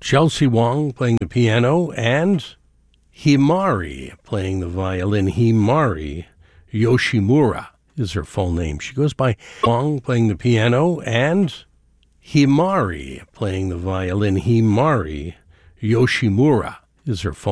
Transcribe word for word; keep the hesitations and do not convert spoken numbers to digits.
Chelsea Wong playing the piano, and Himari playing the violin. Himari Yoshimura is her full name. She goes by Wong playing the piano, and Himari playing the violin. Himari Yoshimura is her full